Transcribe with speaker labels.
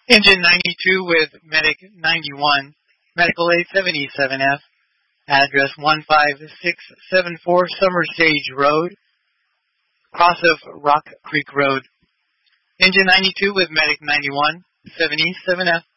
Speaker 1: Engine 92 with Medic 91, Medical 877F, address 15674 Summer Stage Road, cross of Rock Creek Road. Engine 92 with Medic 91, 77F,